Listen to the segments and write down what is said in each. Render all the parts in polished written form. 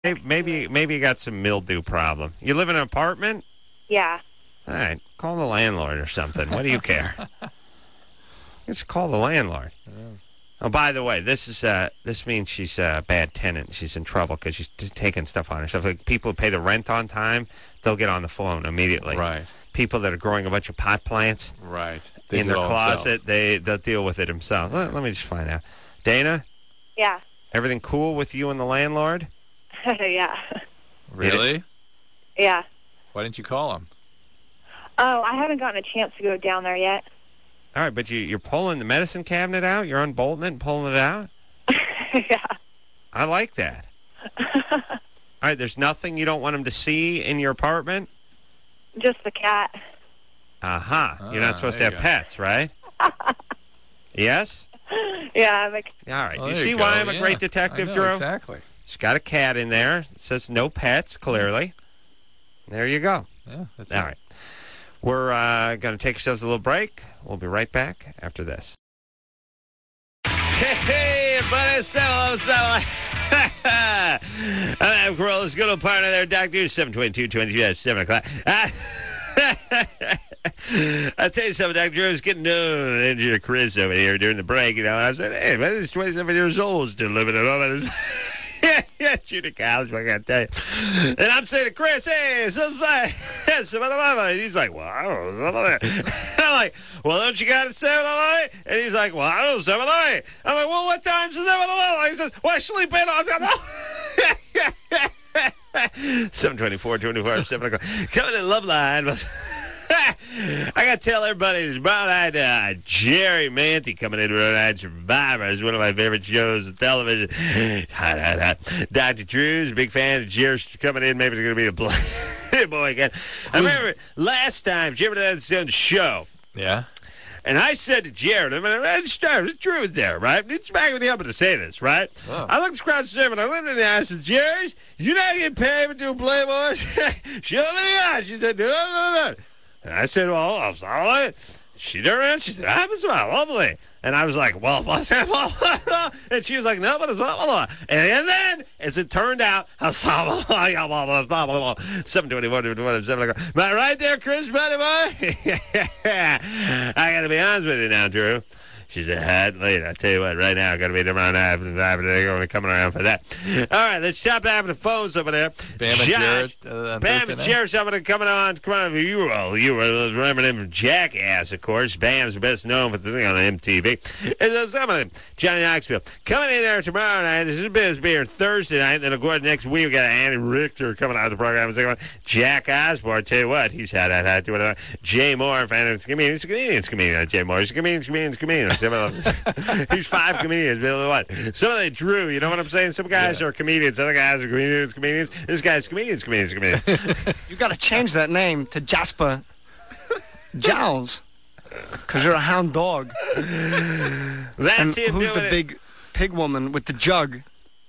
Maybe you got some mildew problem. You live in an apartment? Yeah. All right, call the landlord or something. What do you care? Just call the landlord. Oh, by the way, this means she's a bad tenant. She's in trouble because she's taking stuff on herself. Like people who pay the rent on time, they'll get on the phone immediately. Right. People that are growing a bunch of pot plants Right. in their closet, they'll deal with it themselves. Let me just find out. Dana? Yeah. Everything cool with you and the landlord? Yeah. Really? Yeah. Why didn't you call him? Oh, I haven't gotten a chance to go down there yet. All right, but you're pulling the medicine cabinet out? You're unbolting it and pulling it out? Yeah. I like that. All right, there's nothing you don't want him to see in your apartment? Just the cat. You're not supposed to have pets, right? Yes? Yeah. All right. Well, you there see you why go. I'm a great detective, I know, Drew? Exactly. She's got a cat in there. It says no pets, clearly. There you go. Yeah, that's All right. We're going to take ourselves a little break. We'll be right back after this. Hey, buddy. So. I'm Corolla's good old partner there, Dr. 722-22 7 o'clock. I'll tell you something, Dr. Drew was getting into Chris over here during the break, and I said, hey, man, this 27 years old, still living at home. Yeah, junior college, I got to tell you. And I'm saying to Chris, hey, and he's like, well, I don't know. And I'm like, well, don't you got a 7-Eleven? And he's like, well, I don't know 7-Eleven. I'm like, well, what time's the 7-Eleven? He says, well, I sleep in on 7:24, 7 o'clock. Coming in Love Line. I got to tell everybody, there's Brown-Eyed Jerry Manthey coming in to Brown-Eyed Survivor. It's one of my favorite shows on television. Hot. Dr. Drew's a big fan of Jerry's coming in. Maybe it's going to be a boy again. I remember last time, Jerry was on the show. Yeah. And I said to Jared, Drew was there, right? It's back with the up to say this, right? Oh. I looked across the room and I looked at the eye and I said, Jared, you're not getting paid for doing Playboy? Show me the eye. She said, no. And I said, well, I'm sorry. She turned around. She said, I'm lovely. And I was like, well, what's that? And she was like, no, but it's blah. And then, as it turned out, 7:21, 7 o'clock. Am I right there, Chris, buddy boy? I got to be honest with you now, Drew. She's a hot lady. I tell you what, right now, got to be tomorrow night. They're going to come around for that. All right, let's stop having the phones over there. Bam and Jared. Bam and Jared, somebody coming on. Come on, you were remember him from Jackass, of course. Bam's best known for the thing on MTV. And some of them, Johnny Knoxville. Coming in there tomorrow night. This is supposed to be here Thursday night. Then, of course, next week, we got Andy Richter coming out of the program. Jack Osborne, I tell you what, he's hot. Jay Moore, fan of comedians. Jay Moore, he's a comedian. He's 5 comedians, Bill. What? Some of them Drew, you know what I'm saying? Some guys are comedians, other guys are comedians. This guy's comedians. You got to change that name to Jasper Giles, because you're a hound dog. That's him. Who's the big pig woman with the jug?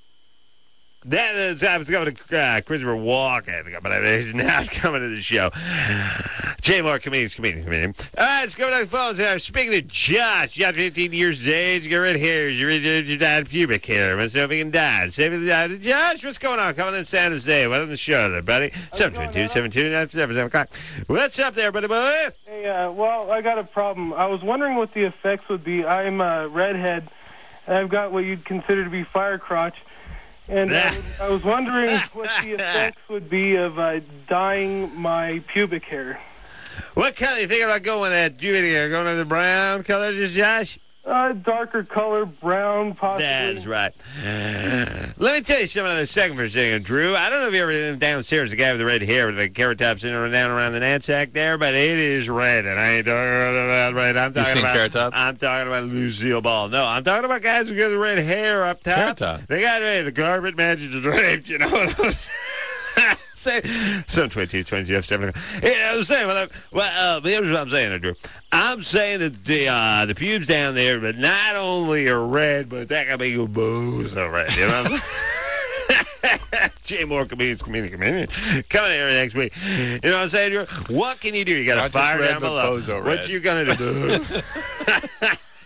I was going to Christopher Walken, but he's not coming to the show. Jay Moore, comedian. All right, let's go to the phones here. Speaking of Josh, 15 years of age, get red hair, you died of pubic hair. Myself, you can die. Josh, what's going on? Coming in San Jose. What on the show there, buddy? 722-729-7 o'clock. What's up there, buddy boy? Hey, well, I got a problem. I was wondering what the effects would be. I'm a redhead, and I've got what you'd consider to be fire crotch. And I was wondering what the effects would be of dyeing my pubic hair. What color you thinking about going at pubic hair? Going to the brown color, just Josh? Darker color, brown, possibly. That's right. Let me tell you something on the second for a second, Drew. I don't know if you ever been downstairs, the guy with the red hair with the carrot tops in or down around the knapsack there, but it is red, and I ain't talking about red. I'm talking about Carrot Top? I'm talking about Lucille Ball. No, I'm talking about guys who get the red hair up top. Carrot Top. They got the carpet matches the drapes, you know what I'm saying? Some 22, 7. I'm saying, here's what I'm saying, Drew. I'm saying that the pubes down there, but not only are red, but that can be both are red. You know what I'm saying? Jay Moore, comedian. Coming here next week. You know what I'm saying, Drew? What can you do? You got to fire down below. Bozo what red. you going to do?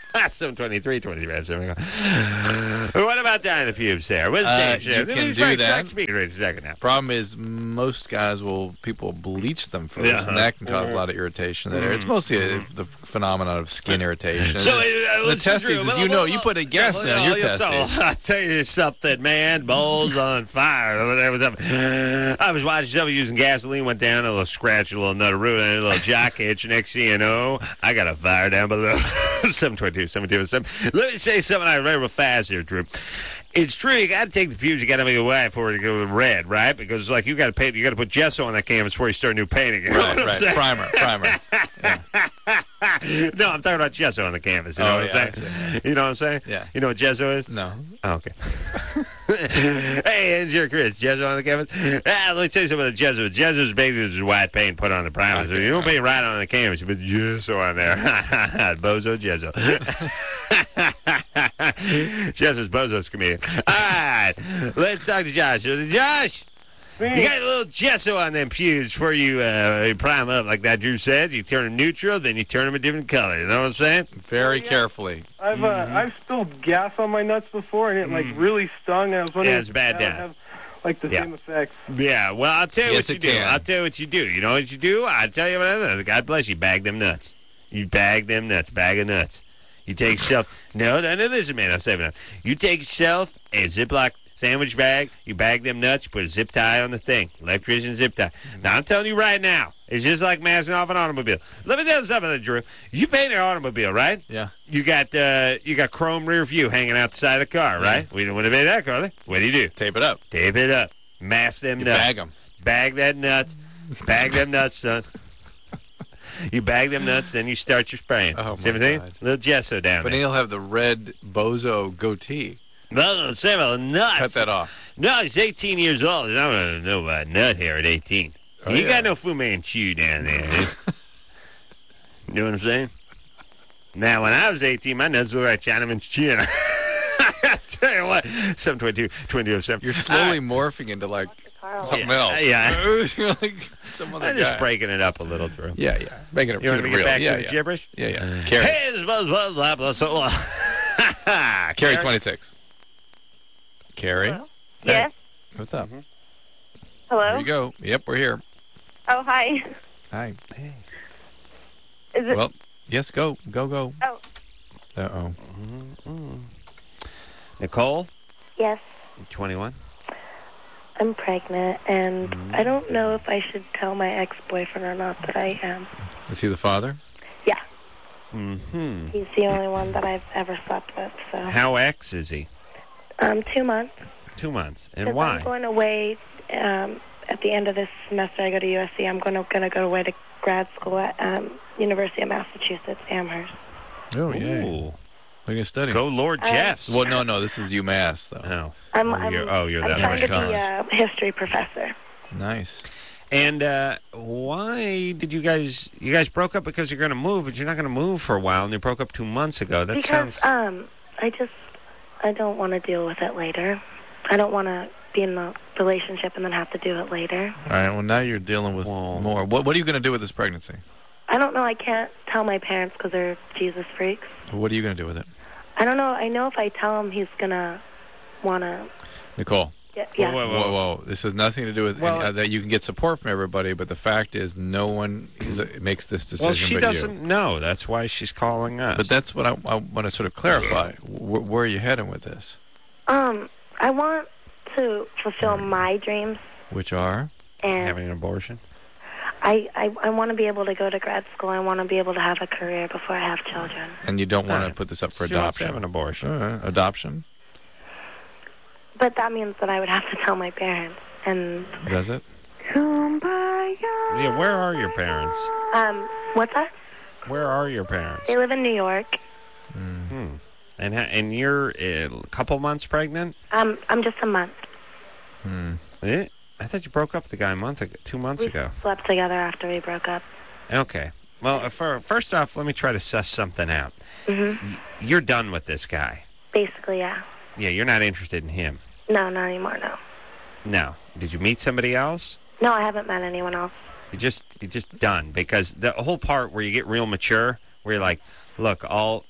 723, 23. What about down the pubes there? What's the You can do that. Speaking right a second now. Problem is, most guys people bleach them first, and that can cause a lot of irritation. It's mostly the phenomenon of skin irritation. So the testes, as you know, you put a gas on your testes. I'll tell you something, man. Balls on fire. I was watching somebody using gasoline, went down, a little scratch, a little nut root, and a little jock itch. Next thing you know, I got a fire down below. 722, 727. Let me say something I read real fast here, Drew. It's true. You got to take the pubes. You got to make it white before you go with red, right? Because like you got to paint. You got to put gesso on that canvas before you start new painting. You know what I'm saying? Primer. Yeah. No, I'm talking about gesso on the canvas. You know what I'm saying? You know what I'm saying? Yeah. You know what gesso is? No. Oh, okay. Hey, engineer Chris, gesso on the canvas. Let me tell you something about the gesso. Gesso is basically just white paint put on the primer. So you don't paint right on the canvas. You put gesso on there. Bozo gesso. Jesso's Bozo's comedian. All right, let's talk to Josh. Josh, you got a little gesso on them pews before you prime up, like that Drew said. You turn them neutral, then you turn them a different color. You know what I'm saying? Very carefully. I've spilled gas on my nuts before, and it like really stung. I was wondering Yeah, it's bad if that would down. have like the same effects. Yeah, well, I'll tell you Yes, what you it do. can. I'll tell you what you do. You know what you do? I'll tell you what I do. God bless you. Bag them nuts. You bag them nuts. Bag of nuts. You take yourself... No, listen, man. I'll say it now. You take yourself a Ziploc sandwich bag. You bag them nuts. You put a zip tie on the thing. Electrician zip tie. Now, I'm telling you right now, it's just like masking off an automobile. Let me tell you something, Drew. You paint an automobile, right? Yeah. You got chrome rear view hanging out the side of the car, right? We don't want to paint that car. What do you do? Tape it up. Tape it up. Mask them nuts. Bag them. Bag that nuts. Bag them nuts, son. You bag them nuts, then you start your spraying. Oh, See my what I'm saying? God. Little gesso down But there. he'll have the red bozo goatee. Well, say about nuts. Cut that off. No, he's 18 years old. I don't know about nut hair at 18. Oh, He yeah. got no Fu Manchu down there. You know what I'm saying? Now, when I was 18, my nuts looked like Chinaman's chin. I tell you what, 722, 2007. You're slowly morphing into like something else. Yeah. You're like some other I'm just guy. breaking it up a little, Drew. Yeah. Making it You want me to real. get back yeah, to the gibberish? Yeah. Carrie. Hey, this blah, blah, blah, blah, so, blah. Carrie 26. Carrie, Yes. what's up? Hello. Here you go. Yep, we're here. Oh, hi. Hi. Is it? Well, yes, go. Oh. Uh-oh. Nicole, Yes, 21. I'm pregnant, and I don't know if I should tell my ex-boyfriend or not that I am. Is he the father? Yeah, Mm-hmm. he's the only one that I've ever slept with. So, How ex is he? 2 months. 2 months. And 'Cause why? I'm going away at the end of this semester. I go to USC. I'm going to go away to grad school at University of Massachusetts, Amherst. Oh, yay. Ooh. What are you going to study? Go Lord Jeffs. Well, no, this is UMass, though. Oh. I'm you're I'm that trying to much be a history professor. Nice. And why did you guys broke up because you're going to move, but you're not going to move for a while, and you broke up 2 months ago. That Because sounds... I don't want to deal with it later. I don't want to be in a relationship and then have to do it later. All right, well, now you're dealing with Whoa. more. What are you going to do with this pregnancy? I don't know. I can't tell my parents because they're Jesus freaks. What are you going to do with it? I don't know. I know if I tell him, he's going to want to... Nicole. Yeah. Whoa. This has nothing to do with that you can get support from everybody, but the fact is no one makes this decision Well, she but doesn't you. know. That's why she's calling us. But that's what I want to sort of clarify. Where are you heading with this? I want to fulfill my dreams, Which are? and Having an abortion? I want to be able to go to grad school. I want to be able to have a career before I have children. And you don't want to Right. put this up for She wants to have adoption. an abortion. All right, adoption? But that means that I would have to tell my parents. And Does it? Yeah, where are your parents? what's that? Where are your parents? They live in New York. And you're a couple months pregnant? I'm just a month. I thought you broke up with the guy 2 months We ago. slept together after we broke up. Okay. Well, first off, let me try to suss something out. You're done with this guy. Basically, yeah. Yeah, you're not interested in him. No, not anymore, no. No. Did you meet somebody else? No, I haven't met anyone else. You're just done, because the whole part where you get real mature, where you're like, look,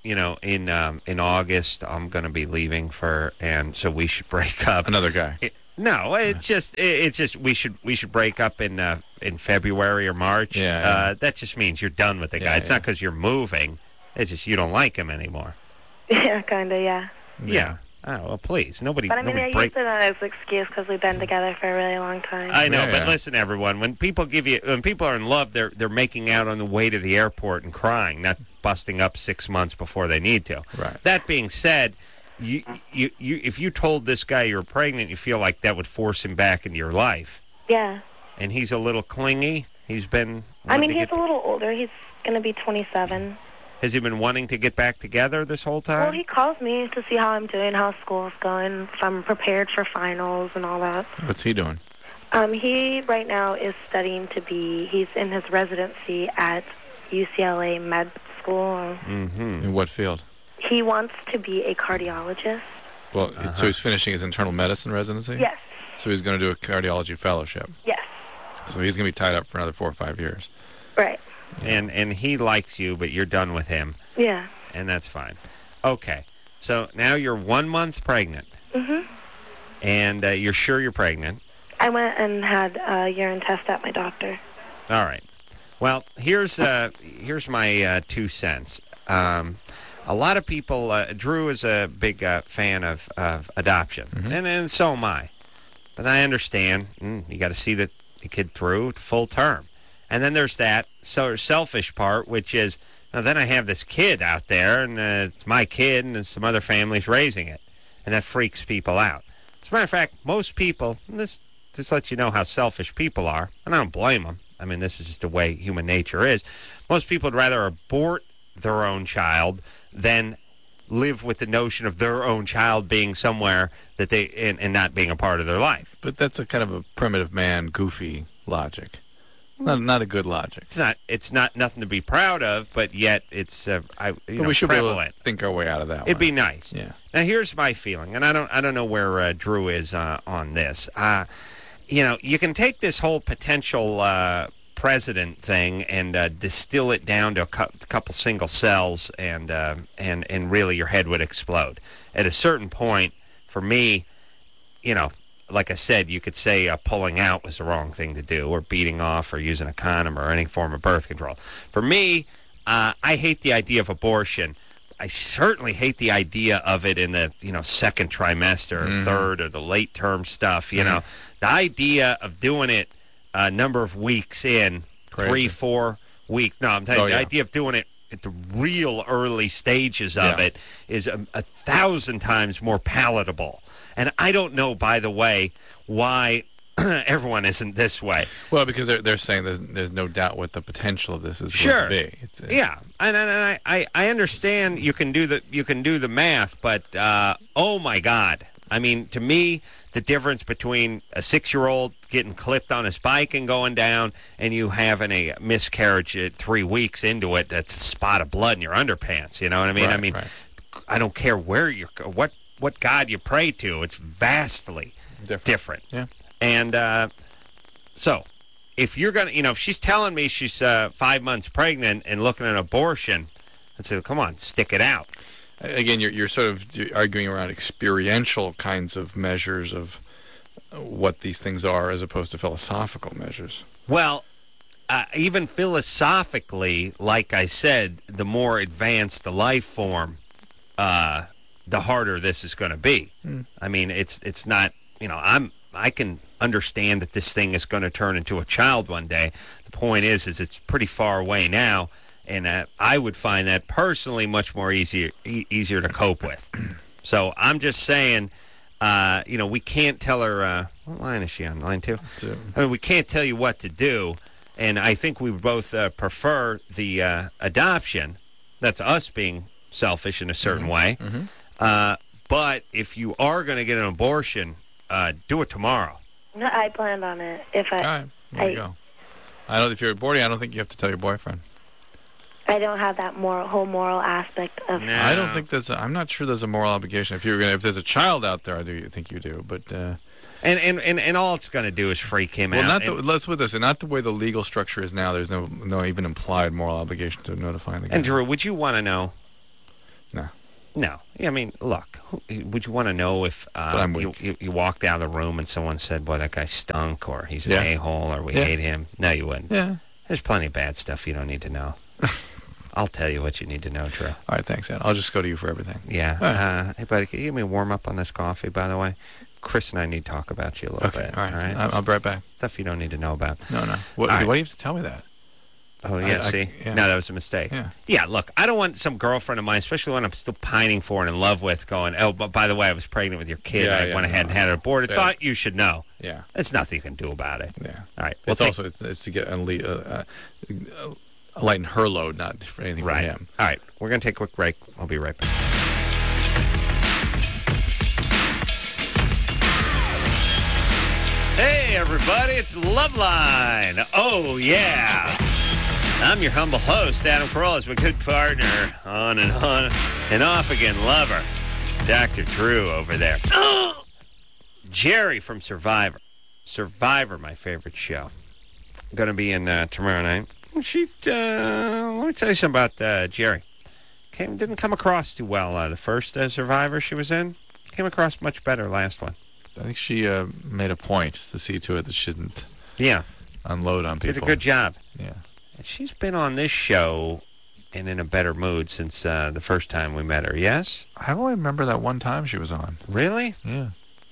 in August I'm going to be leaving and so we should break up. Another guy. No, it's just we should break up in February or March. Yeah. That just means you're done with the guy. It's not because you're moving. It's just you don't like him anymore. Yeah, kind of, yeah. Yeah. Oh, well, please. Nobody. But I mean, nobody I used it as an excuse because we've been together for a really long time. I know, Yeah. but listen, everyone. When people are in love, they're making out on the way to the airport and crying, not busting up 6 months before they need to. Right. That being said, you if you told this guy you're pregnant, you feel like that would force him back into your life. Yeah. And he's a little clingy. He's been. I mean, he's a little older. He's going to be 27. Has he been wanting to get back together this whole time? Well, he calls me to see how I'm doing, how school's going, if I'm prepared for finals and all that. What's he doing? He right now is studying he's in his residency at UCLA Med School. Mm-hmm. In what field? He wants to be a cardiologist. Well, so he's finishing his internal medicine residency? Yes. So he's going to do a cardiology fellowship. Yes. So he's going to be tied up for another 4 or 5 years. Right. And he likes you, but you're done with him. Yeah. And that's fine. Okay. So now you're 1 month pregnant. Mm-hmm. And you're sure you're pregnant. I went and had a urine test at my doctor. All right. Well, here's my 2 cents. A lot of people, Drew is a big fan of adoption, and so am I. But I understand you got to see the kid through to full term. And then there's that selfish part, which is, now then I have this kid out there, and it's my kid, and some other family's raising it. And that freaks people out. As a matter of fact, most people, and this just lets you know how selfish people are, and I don't blame them. I mean, this is just the way human nature is. Most people would rather abort their own child than live with the notion of their own child being somewhere that they and not being a part of their life. But that's a kind of a primitive man, goofy logic. Not a good logic. It's not nothing to be proud of, but yet it's But we should prevalent. be able to think our way out of that. It'd be nice. Yeah. Now here's my feeling, and I don't know where Drew is on this. You can take this whole potential president thing and distill it down to a couple single cells, and really your head would explode. At a certain point, for me, like I said, you could say pulling out was the wrong thing to do, or beating off, or using a condom, or any form of birth control. For me, I hate the idea of abortion. I certainly hate the idea of it in the second trimester, or third, or the late term stuff. The idea of doing it a number of weeks in, Crazy. 3-4 weeks. No, I'm telling you, the yeah. idea of doing it at the real early stages of it is 1,000 times more palatable. And I don't know, by the way, why everyone isn't this way. Well, because they're saying there's no doubt what the potential of this is Sure. going to be. Yeah, and I understand you can do the math, but oh my God, I mean, to me, the difference between a 6-year-old getting clipped on his bike and going down, and you having a miscarriage at 3 weeks into it, that's a spot of blood in your underpants. You know what I mean? Right. I don't care where what God you pray to, it's vastly different. Yeah. And so, if you're going to, if she's telling me she's 5 months pregnant and looking at abortion, I'd say, come on, stick it out. Again, you're sort of arguing around experiential kinds of measures of what these things are as opposed to philosophical measures. Well, even philosophically, like I said, the more advanced the life form, the harder this is going to be. I mean, it's not, I can understand that this thing is going to turn into a child one day. The point is it's pretty far away now, and I would find that personally much more easier to cope with. So I'm just saying, we can't tell her, what line is she on, line 2? I mean, we can't tell you what to do, and I think we both prefer the adoption. That's us being selfish in a certain way. But if you are going to get an abortion, do it tomorrow. No, I planned on it. All right, there you go. If you're aborting, I don't think you have to tell your boyfriend. I don't have that whole moral aspect of. No. I don't think I'm not sure there's a moral obligation. If there's a child out there, I do think you do. But And all it's going to do is freak him out. Let's put this, and not the way the legal structure is now. There's no even implied moral obligation to notify the guy. And Drew, would you want to know? No. No. I mean, look, would you want to know if you walked out of the room and someone said, boy, that guy stunk, or he's an a-hole, or we hate him? No, you wouldn't. Yeah. There's plenty of bad stuff you don't need to know. I'll tell you what you need to know, Drew. All right, thanks, Ed. I'll just go to you for everything. Yeah. Right. Hey, buddy, can you give me a warm-up on this coffee, by the way? Chris and I need to talk about you a little bit. All right. I'll be right back. Stuff you don't need to know about. No. Why do you have to tell me that? Oh, yeah, see? No, that was a mistake. Yeah, look, I don't want some girlfriend of mine, especially one I'm still pining for and in love with, going, oh, but by the way, I was pregnant with your kid. I went ahead and had it aborted. Thought you should know. Yeah. There's nothing you can do about it. Yeah. All right. It's also to get lighten her load, not for anything for him. All right. We're going to take a quick break. I'll be right back. Hey, everybody, it's Loveline. Oh, yeah. I'm your humble host, Adam Carolla, my good partner, on and off again lover, Dr. Drew over there. Jerry from Survivor. Survivor, my favorite show. Going to be in tomorrow night. Let me tell you something about Jerry. Didn't come across too well the first Survivor she was in. Came across much better last one. I think she made a point to see to it that she didn't unload on people. Did a good job. Yeah. And she's been on this show and in a better mood since the first time we met her, yes? I only remember that one time she was on. Really? Yeah.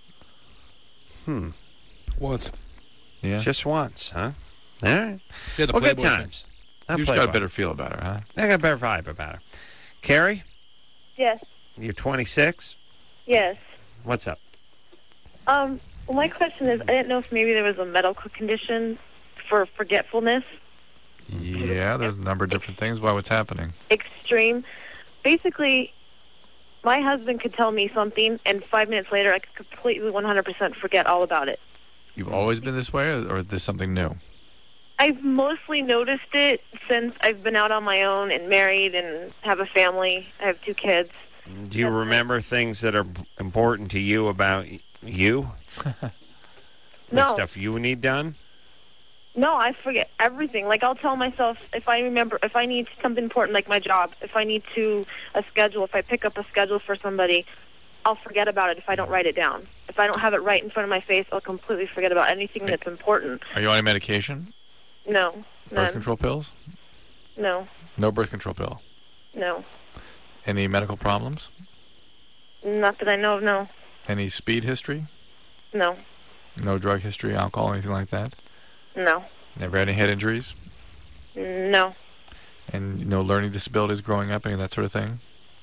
Once. Yeah. Just once, huh? All right. Yeah, the well, good Playboy times. You just got a better feel about her, huh? I got a better vibe about her. Carrie? Yes. You're 26? Yes. What's up? Well, my question is, I didn't know if maybe there was a medical condition for forgetfulness. Yeah, there's a number of different things. Why? What's happening? Extreme. Basically, my husband could tell me something, and 5 minutes later, I could completely 100% forget all about it. You've always been this way, or is this something new? I've mostly noticed it since I've been out on my own and married and have a family. I have 2 kids. Do you remember things that are important to you about you? No. Stuff you need done? No, I forget everything. Like, I'll tell myself if I need something important, like my job, if I need a schedule, if I pick up a schedule for somebody, I'll forget about it if I don't write it down. If I don't have it right in front of my face, I'll completely forget about anything that's important. Are you on any medication? No. Birth control pills? No. No birth control pill? No. Any medical problems? Not that I know of, no. Any speed history? No. No drug history, alcohol, anything like that? No. Never had any head injuries? No. And no learning disabilities growing up, any of that sort of thing?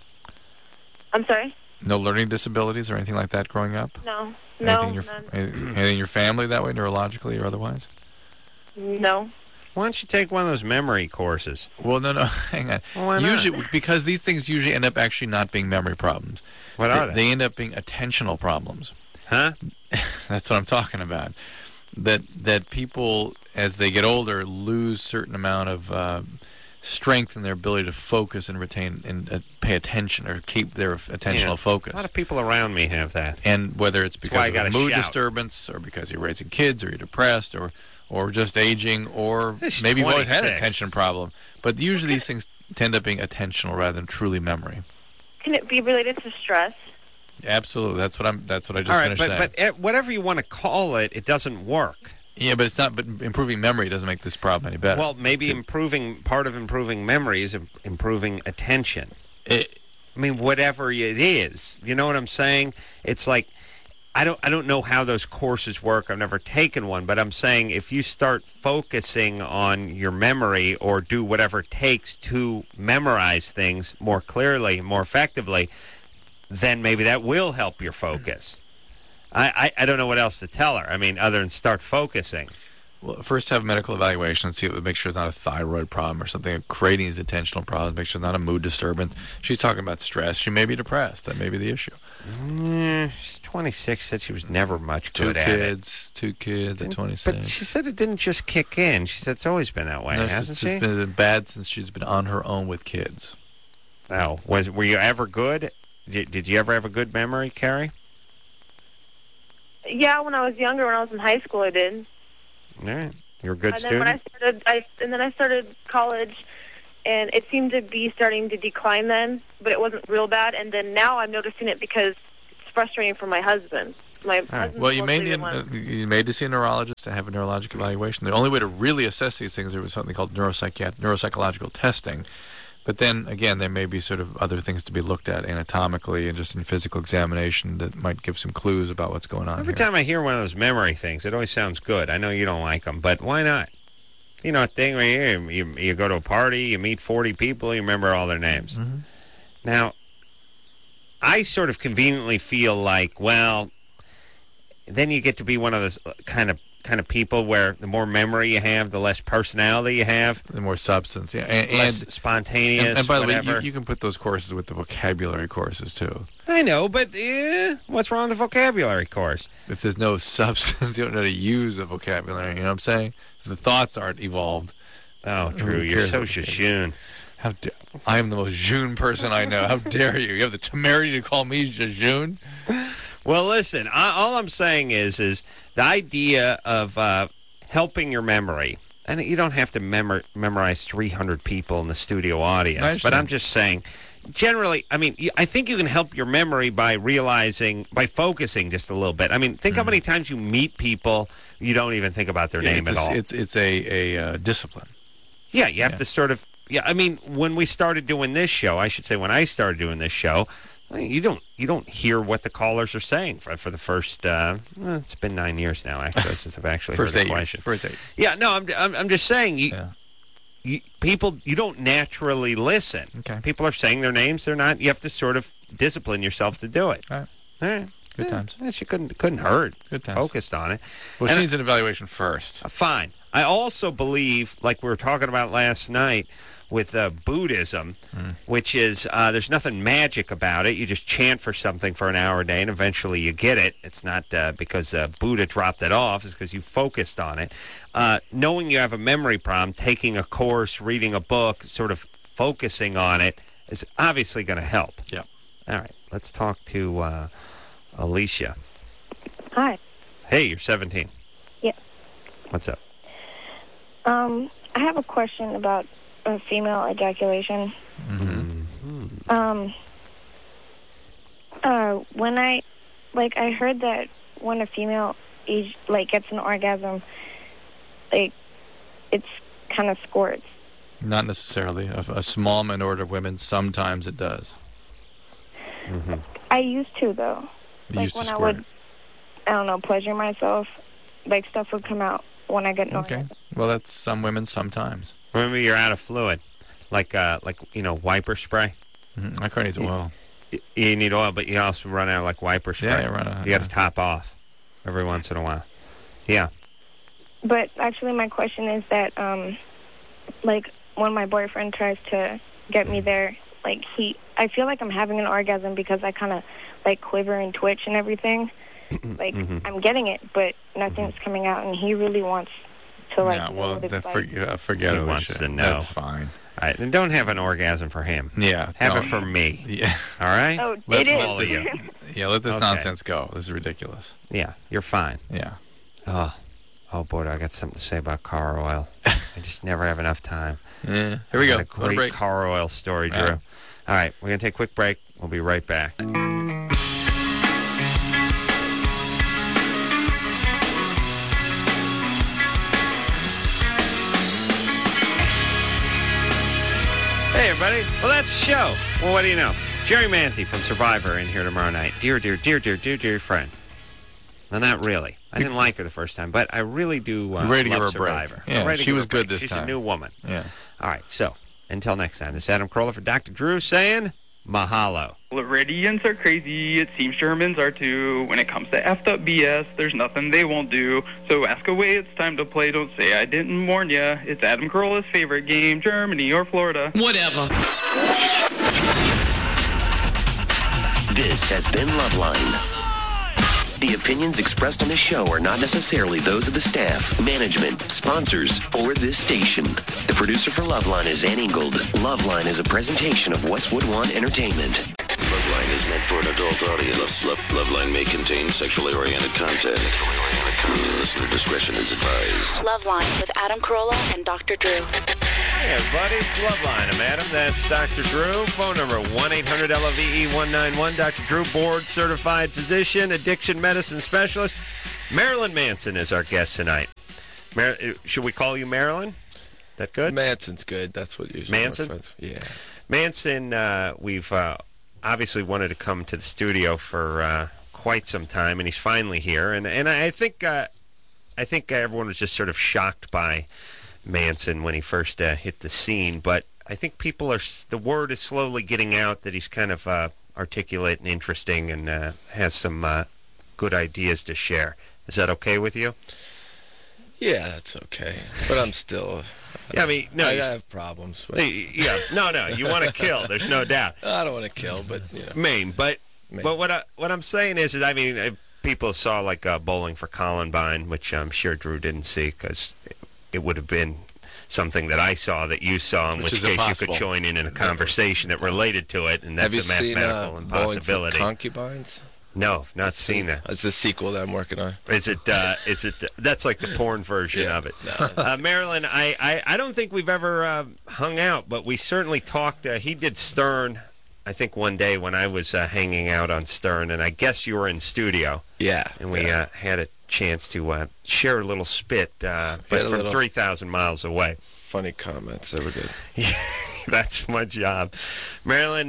I'm sorry? No learning disabilities or anything like that growing up? No. Anything in your family that way, neurologically or otherwise? No. Why don't you take one of those memory courses? Well, no, hang on. Well, why not? Usually, because these things usually end up actually not being memory problems. What are they? They end up being attentional problems. Huh? That's what I'm talking about. That people, as they get older, lose certain amount of strength in their ability to focus and retain and pay attention or keep their attentional focus. A lot of people around me have that. And whether it's because of a mood shout. disturbance or because you're raising kids or you're depressed or just aging or maybe you've always had an attention problem. But usually these things tend up being attentional rather than truly memory. Can it be related to stress? Absolutely. That's what I just All right, finished saying. But whatever you want to call it, it doesn't work. Yeah, but it's not. But improving memory doesn't make this problem any better. Well, maybe part of improving memory is improving attention. I mean, whatever it is, you know what I'm saying? It's like I don't know how those courses work. I've never taken one, but I'm saying if you start focusing on your memory or do whatever it takes to memorize things more clearly, more effectively, then maybe that will help your focus. I don't know what else to tell her. I mean, other than start focusing. Well, first have a medical evaluation and see make sure it's not a thyroid problem or something. Creating these attentional problems. Make sure it's not a mood disturbance. She's talking about stress. She may be depressed. That may be the issue. She's 26. Said she was never much good at it. 2 kids at 26. But she said it didn't just kick in. She said it's always been that way, hasn't she? It's been bad since she's been on her own with kids. Oh, were you ever good? Did you ever have a good memory, Carrie? Yeah, when I was younger, when I was in high school, I did. All right. You're a good And then student? when I started college, and it seemed to be starting to decline then, but it wasn't real bad. And then now I'm noticing it because it's frustrating for my husband. My husband's Well, you may mostly the need one. you may need to see a neurologist to have a neurologic evaluation. The only way to really assess these things is something called neuropsychological testing. But then again, there may be sort of other things to be looked at anatomically and just in physical examination that might give some clues about what's going on. Every here. time I hear one of those memory things, it always sounds good. I know you don't like them, but why not? You know, a thing where you go to a party, you meet 40 people, you remember all their names. Mm-hmm. Now, I sort of conveniently feel like, well, then you get to be one of those kind of people where the more memory you have, the less personality you have, The more substance, yeah, less spontaneous. and by the way, whatever. you can put those courses with the vocabulary courses too. I know, but what's wrong with the vocabulary course? If there's no substance, you don't know how to use the vocabulary. You know what I'm saying? If the thoughts aren't evolved. Oh, true. Who You're cares so what vocabulary? jejune. How I am the most June person I know. How dare you? You have the temerity to call me Jejune? Well, listen, all I'm saying is the idea of helping your memory, and you don't have to memorize 300 people in the studio audience, but I'm just saying, generally, I mean, I think you can help your memory by focusing just a little bit. I mean, think how many times you meet people, you don't even think about their name at all. It's a discipline. Yeah, you have to sort of, I mean, when we started doing this show, I should say when I started doing this show, I mean, you don't hear what the callers are saying for the first. It's been 9 years now, actually, since I've actually heard the question. First 8. Yeah, no, I'm just saying people you don't naturally listen. Okay. People are saying their names. They're not. You have to sort of discipline yourself to do it. All right. Good times. She couldn't hurt. Good times. Focused on it. Well, And she needs an evaluation first. Fine. I also believe, like we were talking about last night, with Buddhism, which is there's nothing magic about it. You just chant for something for an hour a day, and eventually you get it. It's not because Buddha dropped it off. It's because you focused on it. Knowing you have a memory problem, taking a course, reading a book, sort of focusing on it is obviously going to help. Yeah. All right. Let's talk to Alicia. Hi. Hey, you're 17. Yeah. What's up? I have a question about female ejaculation. When I heard that when a female gets an orgasm, it's kind of squirts. Not necessarily. A small minority of women, sometimes it does. I used to, though. You used to when squirt. I would, I don't know, pleasure myself, stuff would come out when I get an Okay. orgasm. Well, that's some women sometimes. Remember, you're out of fluid, like wiper spray. My car needs oil. You need oil, but you also run out like wiper spray. Yeah, you run out. You got to top off every once in a while. Yeah. But actually, my question is that, when my boyfriend tries to get me there, I feel like I'm having an orgasm because I kind of quiver and twitch and everything. I'm getting it, but nothing's coming out, and he really wants to Yeah, well, forget He it. wants to know. That's fine. All right, and don't have an orgasm for him. Yeah. Have don't. it for me. Yeah. All right? Oh, Let it is. all of you. Yeah, let this Okay. nonsense go. This is ridiculous. Yeah, you're fine. Yeah. Oh, boy, I got something to say about car oil. I just never have enough time. Yeah. Here we go. A great break. car oil story, Drew. All All right, we're going to take a quick break. We'll be right back. Hey, everybody. Well, that's the show. Well, what do you know? Jerry Manthe from Survivor in here tomorrow night. Dear friend. No, not really. I didn't like her the first time, but I really do You're ready to give her love a break. Survivor. Yeah, I'm ready to she give her was a break. good this She's time. a new woman. Yeah. All right, so until next time, this is Adam Carolla for Dr. Drew saying mahalo. Floridians are crazy. It seems Germans are too. When it comes to effed up BS, there's nothing they won't do. So ask away. It's time to play. Don't say I didn't warn ya. It's Adam Carolla's favorite game, Germany or Florida. Whatever. This has been Loveline. The opinions expressed on this show are not necessarily those of the staff, management, sponsors, or this station. The producer for Loveline is Ann Ingold. Loveline is a presentation of Westwood One Entertainment. Loveline is meant for an adult audience. Loveline may contain sexually oriented content. Listener discretion is advised. Loveline with Adam Carolla and Dr. Drew. Hey, everybody, it's Loveline. I'm Adam. That's Dr. Drew. Phone number 1-800-LOVE-191. Dr. Drew, board-certified physician, addiction medicine specialist. Marilyn Manson is our guest tonight. Should we call you Marilyn? That good? Manson's good. That's what usually Manson? works. Yeah. Manson, we've obviously wanted to come to the studio for quite some time, and he's finally here. And I think everyone was just sort of shocked by Manson when he first hit the scene. But I think the word is slowly getting out that he's kind of articulate and interesting and has some good ideas to share. Is that okay with you? Yeah, that's okay. But I'm still... Yeah, I mean, no, I have problems. But... Yeah, no, you want to kill. There's no doubt. I don't want to kill, but But what I'm saying is that I mean, people saw like Bowling for Columbine, which I'm sure Drew didn't see because it would have been something that I saw that you saw, in which case impossible. You could join in a conversation that related to it, and that's a mathematical impossibility. Bowling for Concubines? No, not seen that. It's the sequel that I'm working on. Is it? That's like the porn version of it. No. Marilyn, I don't think we've ever hung out, but we certainly talked. He did Stern, I think, one day when I was hanging out on Stern, and I guess you were in studio. Yeah. And we had a chance to share a little spit, but from 3,000 miles away. Funny comments, they were good. That's my job. Marilyn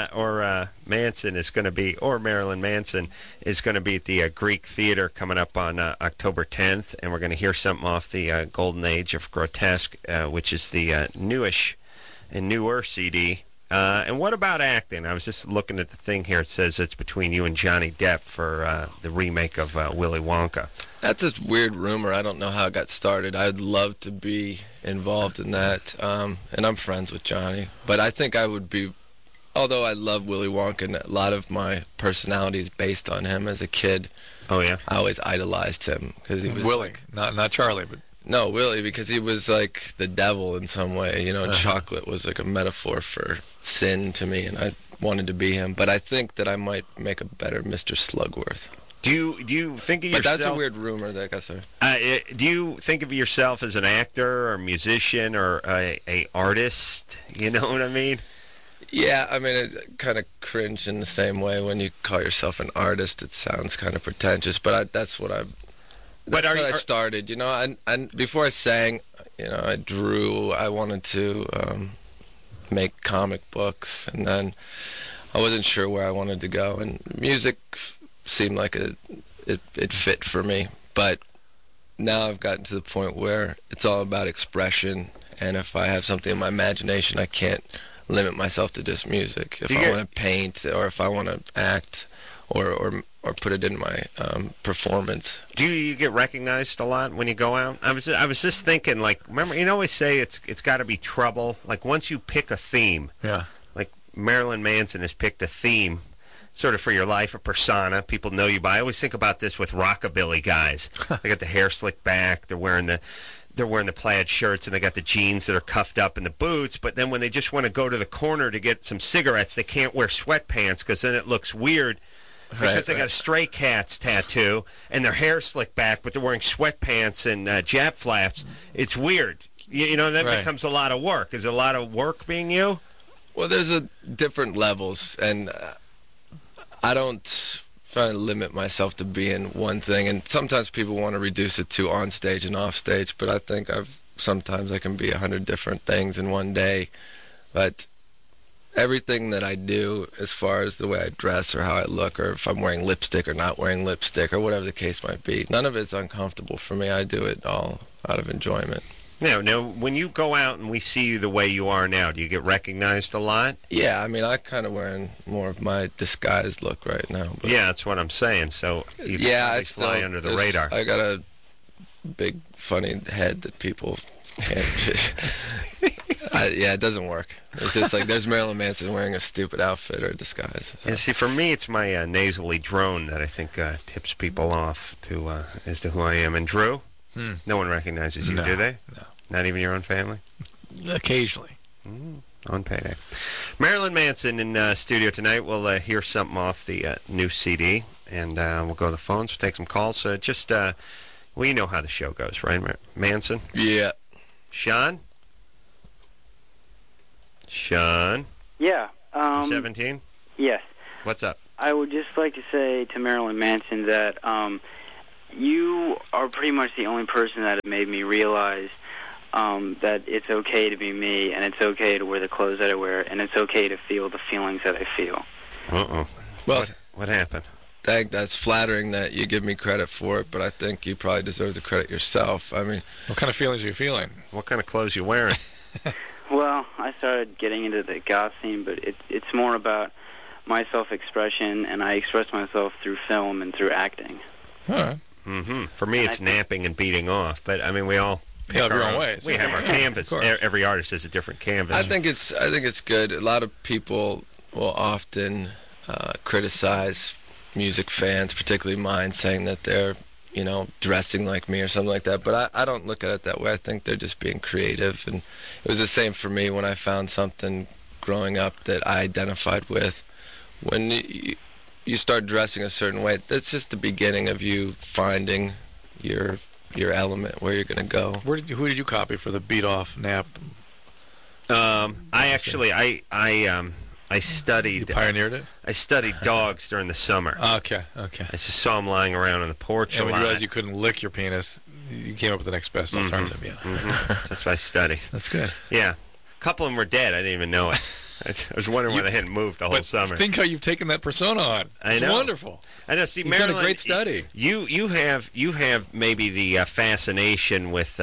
Manson is going to be, or Marilyn Manson is going to be at the Greek Theater coming up on October 10th, and we're going to hear something off the Golden Age of Grotesque, which is the newish and newer CD. And what about acting? I was just looking at the thing here. It says it's between you and Johnny Depp for the remake of Willy Wonka. That's a weird rumor. I don't know how it got started. I'd love to be involved in that. And I'm friends with Johnny. But I think I would be, although I love Willy Wonka, and a lot of my personality is based on him as a kid. Oh, yeah? I always idolized him. Because he was Willy, not Charlie, but... No, Willy, because he was like the devil in some way. You know, chocolate was like a metaphor for sin to me, and I wanted to be him. But I think that I might make a better Mr. Slugworth. Do you think of yourself... But that's a weird rumor that got started. Do you think of yourself as an actor or musician or a artist? You know what I mean? Yeah, I mean, it's kind of cringe in the same way when you call yourself an artist. It sounds kind of pretentious, but that's what I started. You know, and before I sang, you know, I drew. I wanted to make comic books, and then I wasn't sure where I wanted to go, and music seemed like it fit for me. But now I've gotten to the point where it's all about expression, and if I have something in my imagination, I can't limit myself to just music. If I want to paint, or if I want to act, or put it in my performance. Do you get recognized a lot when you go out? I was just thinking, like, remember, you always say it's got to be trouble. Like, once you pick a theme, like Marilyn Manson has picked a theme, sort of for your life, a persona people know you by. I always think about this with rockabilly guys. They got the hair slicked back, they're wearing the plaid shirts, and they got the jeans that are cuffed up and the boots, but then when they just want to go to the corner to get some cigarettes, they can't wear sweatpants because then it looks weird. Because they got a Stray Cats tattoo and their hair slicked back, but they're wearing sweatpants and Jap flaps. It's weird. You know, that becomes a lot of work. Is it a lot of work being you? Well, there's different levels, and I don't try to limit myself to being one thing. And sometimes people want to reduce it to on stage and off stage, but I think sometimes I can be 100 different things in one day. But everything that I do, as far as the way I dress or how I look, or if I'm wearing lipstick or not wearing lipstick, or whatever the case might be, none of it's uncomfortable for me. I do it all out of enjoyment. Now, when you go out and we see you the way you are now, do you get recognized a lot? Yeah, I mean, I'm kind of wearing more of my disguised look right now. But yeah, that's what I'm saying. So you I fly under the radar. I got a big, funny head that people can't... it doesn't work. It's just like there's Marilyn Manson wearing a stupid outfit or a disguise. So. And see, for me, it's my nasally drone that I think tips people off as to who I am. And Drew, no one recognizes you, do they? No. Not even your own family? Occasionally. On payday. Marilyn Manson in studio tonight. We'll hear something off the new CD, and we'll go to the phones. We'll take some calls. We know how the show goes, right, Manson? Yeah. Sean? Sean? Yeah. 17? Yes. What's up? I would just like to say to Marilyn Manson that you are pretty much the only person that has made me realize that it's okay to be me, and it's okay to wear the clothes that I wear, and it's okay to feel the feelings that I feel. Uh-oh. Well, what happened? That's flattering that you give me credit for it, but I think you probably deserve the credit yourself. I mean, what kind of feelings are you feeling? What kind of clothes you wearing? Well, I started getting into the goth scene, but it's more about my self-expression, and I express myself through film and through acting. All right. Mm-hmm. For me, it's napping and beating off, but I mean, we all pick have our your own ways. We have our canvas. Every artist has a different canvas. I think it's good. A lot of people will often criticize music fans, particularly mine, saying that they're, dressing like me or something like that. But I don't look at it that way. I think they're just being creative. And it was the same for me when I found something growing up that I identified with. When you start dressing a certain way, that's just the beginning of you finding your element, where you're going to go. Who did you copy for the beat off nap? I studied. You pioneered it? I studied dogs during the summer. Okay. I just saw them lying around on the porch. And when you realized you couldn't lick your penis, you came up with the next best alternative. Yeah. Mm-hmm. That's what I studied. That's good. Yeah. A couple of them were dead. I didn't even know it. I was wondering why they hadn't moved the whole summer. Think how you've taken that persona on. It's wonderful. I know. See, you've Marilyn, done a great study. You have maybe the fascination with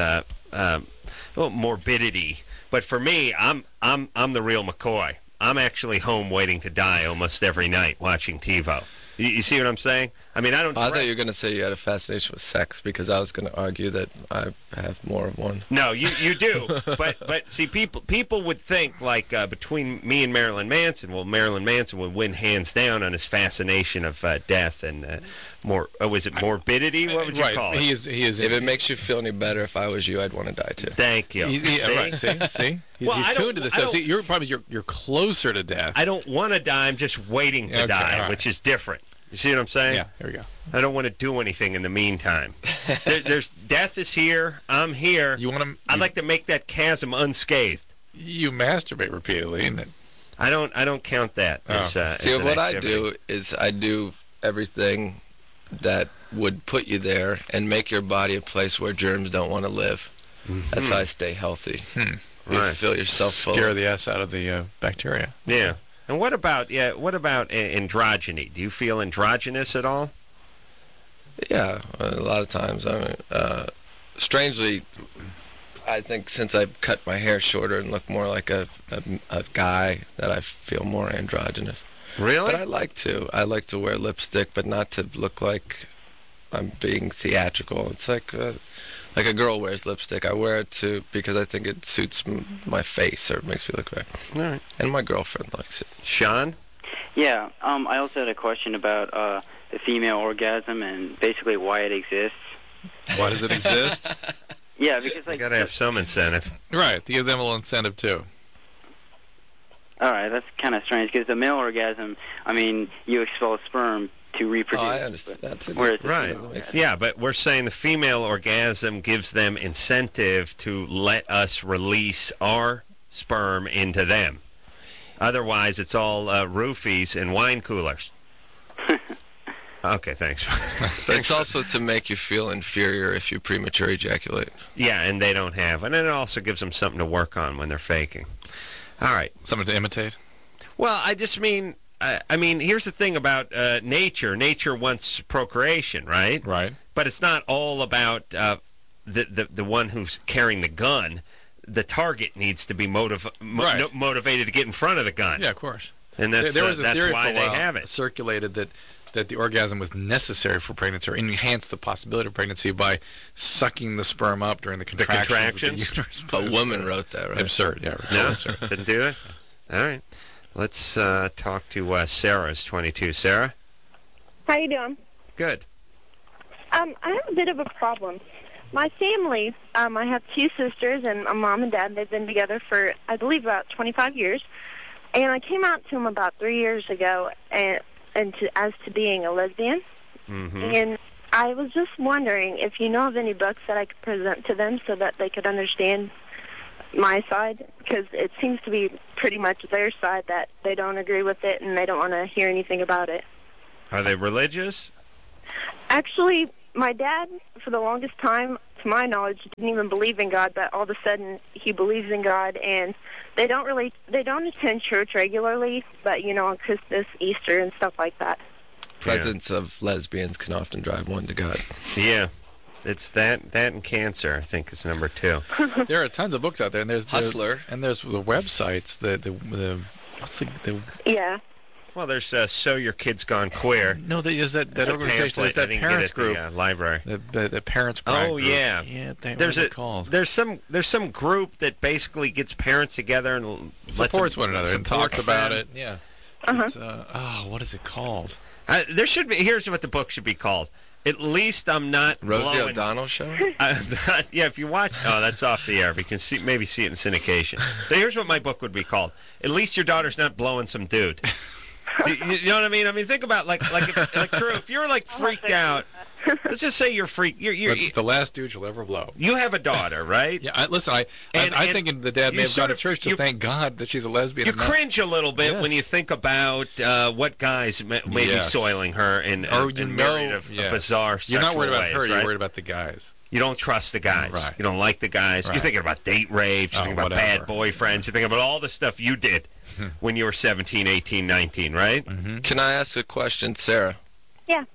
morbidity, but for me, I'm the real McCoy. I'm actually home waiting to die almost every night watching TiVo. You see what I'm saying? I mean, I thought you were going to say you had a fascination with sex, because I was going to argue that I have more of one. No, you do. but see, people would think like between me and Marilyn Manson, well, Marilyn Manson would win hands down on his fascination of death and was it morbidity? What would you call it? He is. If it makes you feel any better, if I was you, I'd want to die too. Thank you. Right. See. He's tuned to this stuff. See, you're closer to death. I don't want to die. I'm just waiting to die, which is different. You see what I'm saying? Yeah, here we go. I don't want to do anything in the meantime. There's death is here. I'm here. I'd like to make that chasm unscathed. You masturbate repeatedly, isn't it? I don't count that. See, what I do is I do everything that would put you there and make your body a place where germs don't want to live. Mm-hmm. That's how I stay healthy. You feel yourself full. Scare the ass out of the bacteria. Yeah. And what about androgyny? Do you feel androgynous at all? Yeah, a lot of times. I mean, strangely, I think since I've cut my hair shorter and look more like a guy, that I feel more androgynous. Really? But I like to wear lipstick, but not to look like I'm being theatrical. It's like a girl wears lipstick. I wear it because I think it suits my face, or it makes me look right. All right. And my girlfriend likes it. Sean? Yeah, I also had a question about the female orgasm and basically why it exists. Why does it exist? Yeah, because you got to have some incentive. Right, to give them a little incentive too. All right, that's kind of strange, because the male orgasm, I mean, you expel sperm to reproduce. Oh, I understand. Right. Yeah, but we're saying the female orgasm gives them incentive to let us release our sperm into them. Otherwise, it's all roofies and wine coolers. Okay, thanks. It's also to make you feel inferior if you premature ejaculate. Yeah, and they don't have. And then it also gives them something to work on when they're faking. All right. Something to imitate? Well, I just mean... here's the thing about nature. Nature wants procreation, right? Right. But it's not all about the one who's carrying the gun. The target needs to be motivated to get in front of the gun. Yeah, of course. And that's why they have it. Circulated that the orgasm was necessary for pregnancy, or enhanced the possibility of pregnancy by sucking the sperm up during the contractions. A woman wrote that, right? Absurd, yeah. No, absurd. Didn't do it? All right. Let's talk to Sarah's 22. Sarah? How you doing? Good. I have a bit of a problem. My family, I have two sisters and a mom and dad. They've been together for, I believe, about 25 years. And I came out to him about 3 years ago, as to being a lesbian. Mm-hmm. And I was just wondering if you know of any books that I could present to them so that they could understand my side, because it seems to be pretty much their side that they don't agree with it and they don't want to hear anything about it. Are they religious? Actually, my dad, for the longest time, to my knowledge, didn't even believe in God, but all of a sudden he believes in God, and they don't attend church regularly, but, on Christmas, Easter, and stuff like that. Presence of lesbians can often drive one to God. Yeah. It's that and cancer, I think, is number 2. There are tons of books out there, and there's Hustler, and there's the websites. What's the yeah. Well, there's So Your Kid's Gone Queer. No, there's that organization. There's that parents group. The library. The parents. Oh group. yeah. Yeah. There's called? There's some group that basically gets parents together and supports one another and talks about it. Yeah. Uh-huh. What is it called? There should be. Here's what the book should be called. At least I'm not Rosie O'Donnell Show? Yeah, if you watch... Oh, that's off the air. We can maybe see it in syndication. So here's what my book would be called. At least your daughter's not blowing some dude. You know what I mean? I mean, think about, Drew, if you're, freaked out... Let's just say you're freaked... You're the last dude you'll ever blow. You have a daughter, right? Yeah, I think the dad may have gone to church to thank God that she's a lesbian. You cringe a little bit when you think about what guys may be soiling her and married a bizarre sexual You're not worried about her, right? you're worried about the guys. You don't trust the guys. Right. You don't like the guys. Right. You're thinking about date rapes. You're thinking about bad boyfriends. You're thinking about all the stuff you did when you were 17, 18, 19, right? Mm-hmm. Can I ask a question, Sarah? Yeah.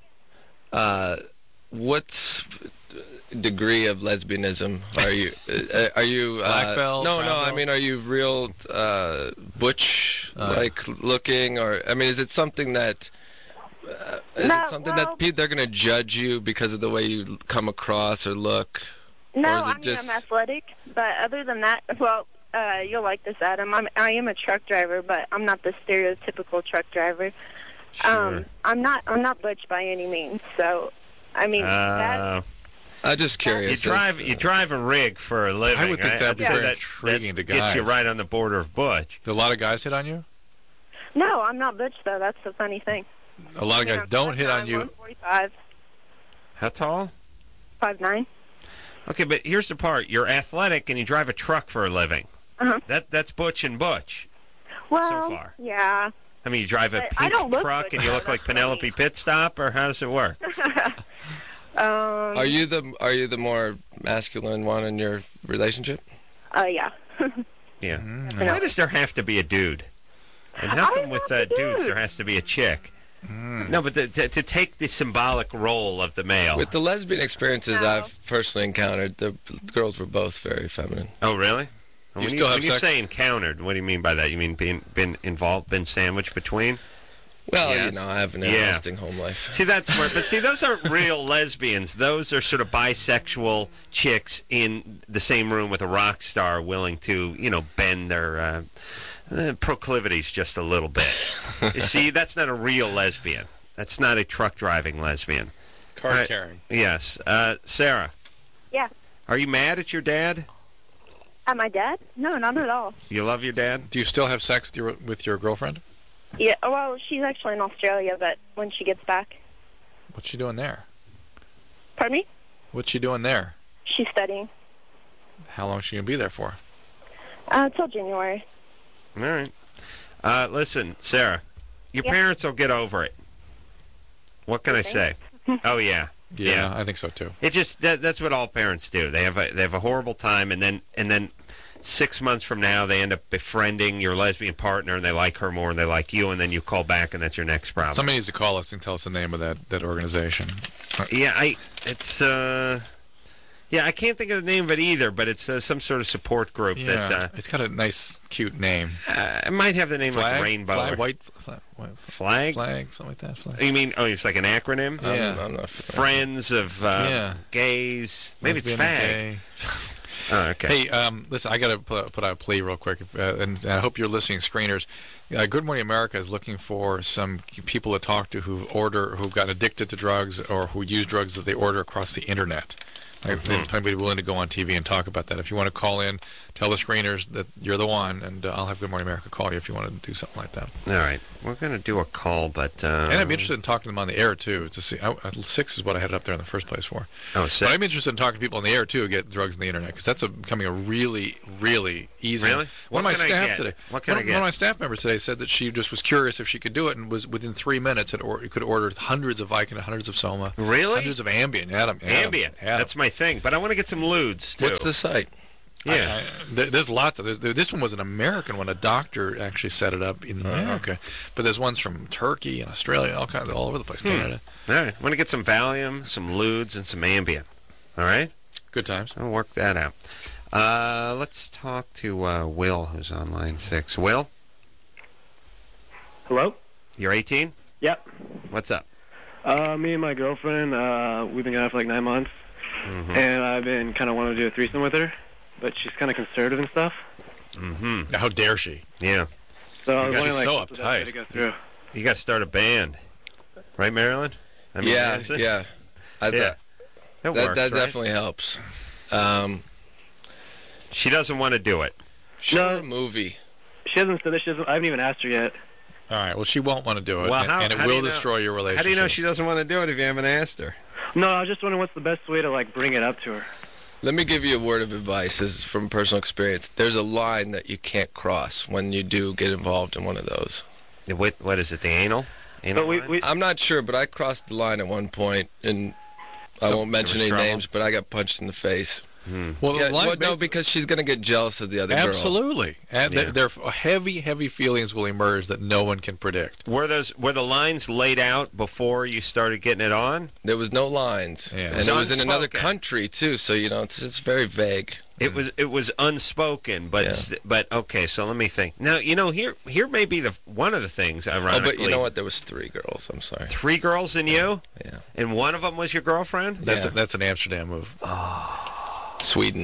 What degree of lesbianism are you? Are you black belt? No. Belt? I mean, are you real butch looking, or I mean, is it something that? That they're going to judge you because of the way you come across or look? No, or is it I'm athletic, but other than that, you'll like this, Adam. I am a truck driver, but I'm not the stereotypical truck driver. Sure. I'm not butch by any means. So, I mean, I'm just curious. You drive a rig for a living. I would think that'd be very intriguing to guys. Gets you right on the border of butch. Do a lot of guys hit on you? No, I'm not butch though. That's the funny thing. A lot of guys don't hit on you. 145. How tall? 5'9". Okay, but here's the part. You're athletic and you drive a truck for a living. Uh-huh. That's butch and butch. Well, so far. Yeah. I mean, you drive a pink truck and you look like Penelope Pitstop, or how does it work? Are you the more masculine one in your relationship? Yeah. Yeah. Why does there have to be a dude? And how come with dudes there has to be a chick? No, but to take the symbolic role of the male. With the lesbian experiences I've personally encountered, the girls were both very feminine. Oh, really? When you say encountered, what do you mean by that? You mean been involved, been sandwiched between? Well, yes. I have an interesting home life. See, that's smart. But see, those aren't real lesbians. Those are sort of bisexual chicks in the same room with a rock star willing to, bend their proclivities just a little bit. You see, that's not a real lesbian. That's not a truck-driving lesbian. Card-carrying. Yes. Sarah. Yeah. Are you mad at your dad? At my dad? No, not at all. You love your dad? Do you still have sex with your girlfriend? Yeah, well, she's actually in Australia, but when she gets back. What's she doing there? Pardon me? What's she doing there? She's studying. How long is she going to be there for? Till January. All right. Listen, Sarah, your parents will get over it. What can I say? Oh, yeah. Yeah, I think so, too. It just that's what all parents do. They have a horrible time, and then 6 months from now, they end up befriending your lesbian partner, and they like her more, and they like you, and then you call back, and that's your next problem. Somebody needs to call us and tell us the name of that organization. Yeah, I can't think of the name of it either, but it's some sort of support group. Yeah, it's got a nice, cute name. It might have the name like Rainbow. Flag, something like that. Flag. You mean, it's like an acronym? Yeah. I'm not Friends of Gays. Maybe it's FAG. Oh, okay. Hey, listen, I got to put out a plea real quick, and I hope you're listening, screeners. Good Morning America is looking for some people to talk to who've got addicted to drugs or who use drugs that they order across the internet. I'd be willing to go on TV and talk about that. If you want to call in, tell the screeners that you're the one, and I'll have Good Morning America call you if you want to do something like that. All right. We're going to do a call, but... and I'd be interested in talking to them on the air, too, to see... 6 is what I had it up there in the first place for. Oh, 6? But I'm interested in talking to people on the air, too, who get drugs on the internet, because that's becoming a really, really easy... Really? One of my staff today... What can I get? One of my staff members today said that she just was curious if she could do it, and was within 3 minutes could order hundreds of Vicodin, hundreds of Soma. Really? Hundreds of Ambien. Ambien. That's my thing. But I want to get some Ludes, too. What's the site? Yeah, there's lots of. This one was an American one. A doctor actually set it up in America, but there's ones from Turkey and Australia, all over the place. Canada. All right, I want to get some Valium, some Ludes, and some Ambien. All right, good times. I'll work that out. Let's talk to Will, who's on line 6. Will, hello. You're 18. Yep. What's up? Me and my girlfriend, we've been together for like 9 months, and I've been kind of wanting to do a threesome with her. But she's kind of conservative and stuff. Mm-hmm. How dare she? Yeah. So I was wondering, she's so what's the best way uptight. to go through? You got to start a band, right, Marilyn? I mean, yeah. That works, that right? definitely helps. She doesn't want to do it. Show her a movie. She hasn't said this. I haven't even asked her yet. All right. Well, she won't want to do it, Well, and it will destroy your relationship. How do you know she doesn't want to do it if you haven't asked her? No, I was just wondering what's the best way to like bring it up to her. Let me give you a word of advice. This is from personal experience. There's a line that you can't cross when you do get involved in one of those. What is it, the anal? I'm not sure, but I crossed the line at one point, and I won't mention any names, but I got punched in the face. Well, no, because she's going to get jealous of the other girl. Absolutely. And there heavy, heavy feelings will emerge that no one can predict. Were the lines laid out before you started getting it on? There was no lines, and it was in another country too. So it's very vague. It was unspoken, but okay. So let me think. Now here may be one of the things. Ironically, but you know what? There was 3 girls. I'm sorry. 3 girls and you? Yeah. And one of them was your girlfriend? That's an Amsterdam move. Oh. Sweden.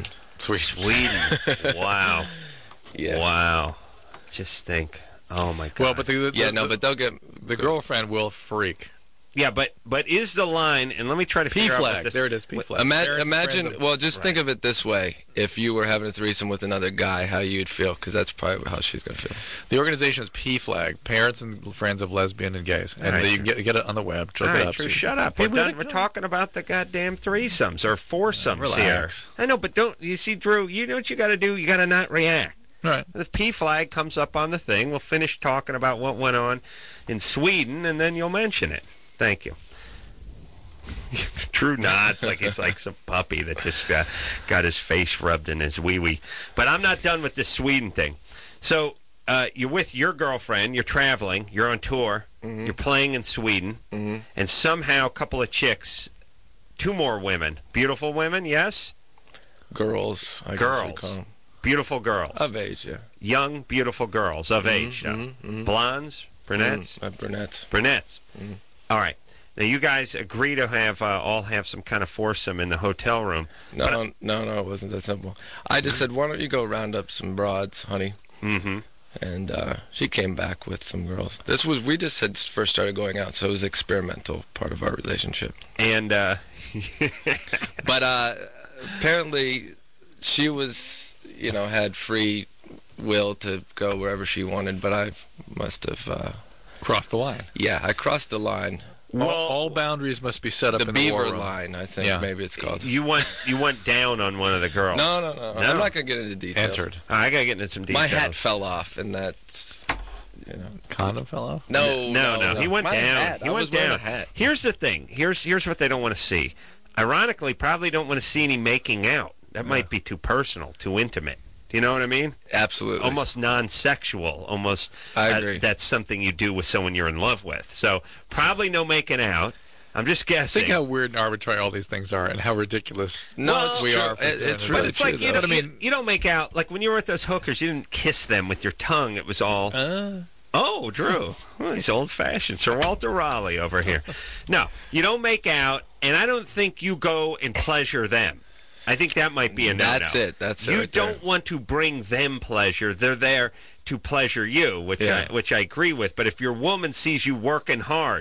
Wow. Yeah. Wow. Just think. Oh my God. Well, but but they'll get the girlfriend will freak. Yeah, but is the line? And let me try to figure out what this. There it is. P flag. Imagine. Well, just think of it this way: if you were having a threesome with another guy, how you'd feel, because that's probably how she's gonna feel. The organization is P Flag, Parents and Friends of Lesbian and Gays, and you can get it on the web. All right, Drew, shut up. We're talking about the goddamn threesomes or foursomes here. I know, but don't you see, Drew? You know what you got to do? You got to not react. Right. The P flag comes up on the thing. We'll finish talking about what went on in Sweden, and then you'll mention it. Thank you. Drew nods like he's like some puppy that just got his face rubbed in his wee-wee. But I'm not done with this Sweden thing. So you're with your girlfriend, you're traveling, you're on tour, you're playing in Sweden, and somehow a couple of chicks, 2 more women, beautiful women, yes? Girls. I guess they call them. Beautiful girls. Of age, yeah. Young, beautiful girls of age. Blondes? Brunettes? Brunettes. Brunettes. All right. Now, you guys agree to have all have some kind of foursome in the hotel room. No, it wasn't that simple. I just said, why don't you go round up some broads, honey? Mm-hmm. And she came back with some girls. We just had first started going out, so it was experimental part of our relationship. And, but apparently she was, had free will to go wherever she wanted, but I must have crossed the line. Yeah, I crossed the line. Well, all boundaries must be set up in the war beaver room. line, I think maybe it's called. You went down on one of the girls. No. I'm not going to get into details. Entered. I got to get into some details. My hat fell off, and that's, Condom fell off? No. He went down. He went down. A hat. Here's the thing. Here's what they don't want to see. Ironically, probably don't want to see any making out. That might be too personal, too intimate. Do you know what I mean? Absolutely. Almost non-sexual. Almost. I agree. That's something you do with someone you're in love with. So probably no making out. I'm just guessing. Think how weird and arbitrary all these things are, and how ridiculous we are. It's really it's like true. You don't make out like when you were with those hookers. You didn't kiss them with your tongue. It was all. Oh, Drew, he's old-fashioned. Sir Walter Raleigh over here. No, you don't make out, and I don't think you go and pleasure them. I think that might be a no-no. That's it. You right don't there. want to bring them pleasure. They're there to pleasure you, which I agree with. But if your woman sees you working hard,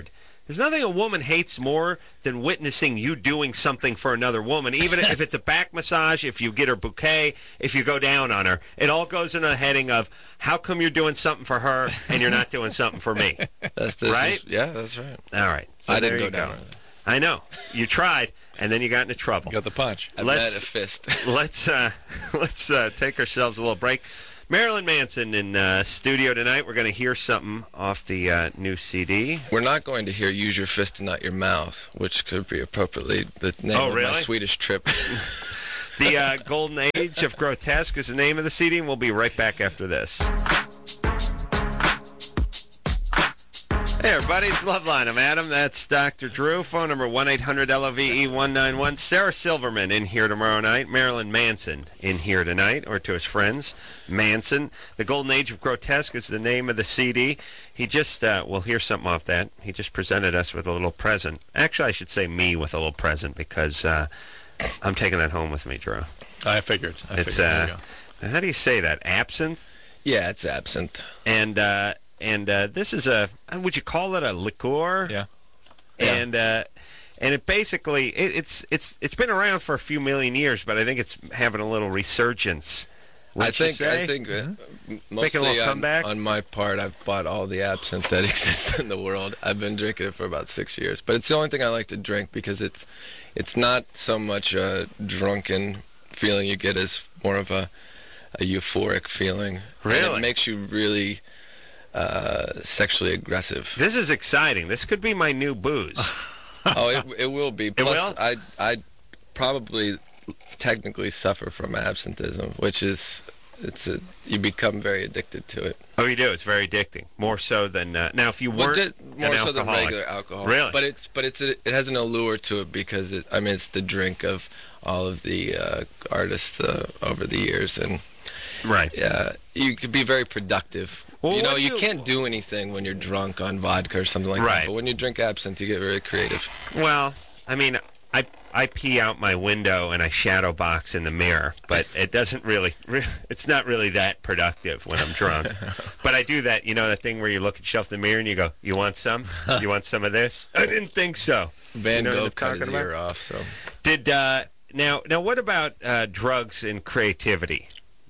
There's nothing a woman hates more than witnessing you doing something for another woman, even if it's a back massage, if you get her bouquet, if you go down on her. It all goes in a heading of, how come you're doing something for her and you're not doing something for me? Right? Yeah, that's right. All right. So I didn't there go you down on it. I know. You tried, and then you got into trouble. Got the punch. I met a fist. let's take ourselves a little break. Marilyn Manson in studio tonight. We're going to hear something off the new CD. We're not going to hear Use Your Fist and Not Your Mouth, which could be appropriately the name of my Swedish trip. The Golden Age of Grotesque is the name of the CD, and we'll be right back after this. Hey, everybody, it's Loveline. I'm Adam. That's Dr. Drew. Phone number 1-800-LOVE-191. Sarah Silverman in here tomorrow night. Marilyn Manson in here tonight, or to his friends, Manson. The Golden Age of Grotesque is the name of the CD. He just, we'll hear something off that. He just presented us with a little present. Actually, I should say me with a little present, because I'm taking that home with me, Drew. I figured. It's, There you go. how do you say that? Absinthe? Yeah, it's absinthe. And this is would you call it a liqueur? Yeah. And it basically it's been around for a few million years, but I think it's having a little resurgence. I think mostly on my part, I've bought all the absinthe that exists in the world. I've been drinking it for about 6 years, but it's the only thing I like to drink because it's not so much a drunken feeling you get as more of a euphoric feeling. Really? And it makes you really sexually aggressive. This is exciting. This could be my new booze. Oh, it will be. Plus, will? I probably technically suffer from absinthism, which is you become very addicted to it. Oh, you do. It's very addicting. More so than now. If you weren't more so alcoholic, than regular alcohol, really, but it has an allure to it because it's the drink of all of the artists over the years, and right. You could be very productive. Well, you can't do anything when you're drunk on vodka or something like that. But when you drink absinthe, you get very creative. Well, I mean, I pee out my window and I shadow box in the mirror, but it doesn't really, it's not really that productive when I'm drunk. But I do that, that thing where you look at yourself in the mirror and you go, you want some? You want some of this? I didn't think so. Van Gogh cut his ear off, so. Now what about drugs and creativity?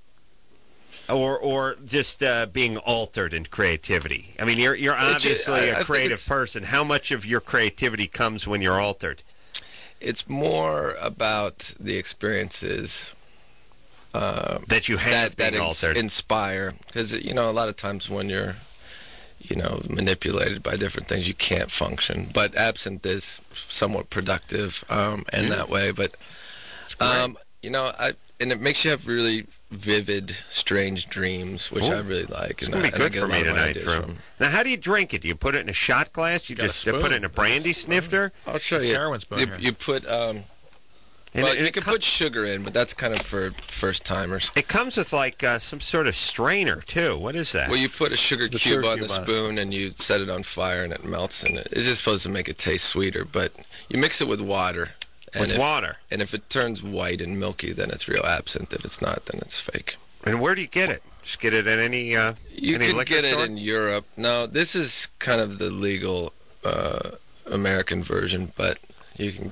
Or just being altered in creativity? I mean, you're obviously a creative person. How much of your creativity comes when you're altered? It's more about the experiences that you have being altered. Inspire, because a lot of times when you're manipulated by different things, you can't function. But absinthe is somewhat productive in that way. But and it makes you have really vivid, strange dreams, which I really like. It's going to be good for me tonight, Drew. Now, how do you drink it? Do you put it in a shot glass? You just put it in a brandy snifter? I'll show you. Heroin spoon. You put... you can put sugar in, but that's kind of for first-timers. It comes with, some sort of strainer, too. What is that? Well, you put a sugar cube on the spoon, and you set it on fire, and it melts, and it's just supposed to make it taste sweeter, but you mix it with water. Water? And if it turns white and milky, then it's real absinthe. If it's not, then it's fake. And where do you get it? Just get it at any You any could get store? it in Europe. No, this is kind of the legal American version, but you can.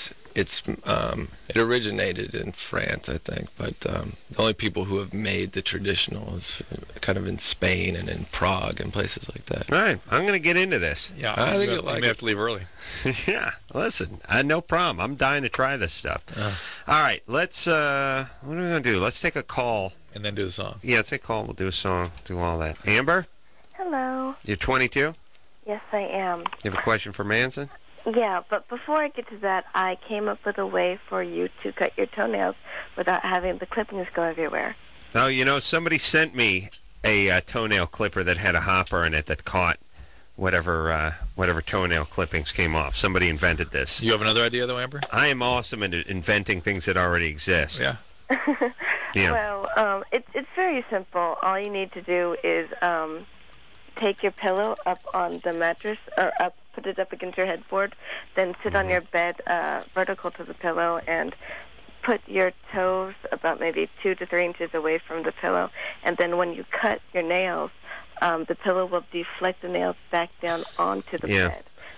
It originated in France, I think, but the only people who have made the traditional is kind of in Spain and in Prague and places like that. All right, I'm going to get into this. Yeah, I think you may have to leave early. Yeah, listen, no problem. I'm dying to try this stuff. All right, let's. What are we going to do? Let's take a call and then do the song. Yeah, take a call. We'll do a song. Do all that. Amber. Hello. You're 22. Yes, I am. You have a question for Manson? Yeah, but before I get to that, I came up with a way for you to cut your toenails without having the clippings go everywhere. Oh, somebody sent me a toenail clipper that had a hopper in it that caught whatever toenail clippings came off. Somebody invented this. You have another idea, though, Amber? I am awesome at inventing things that already exist. Yeah. Yeah. Well, it's very simple. All you need to do is take your pillow up on the mattress, or put it up against your headboard, then sit on your bed vertical to the pillow and put your toes about maybe 2 to 3 inches away from the pillow. And then when you cut your nails, the pillow will deflect the nails back down onto the bed.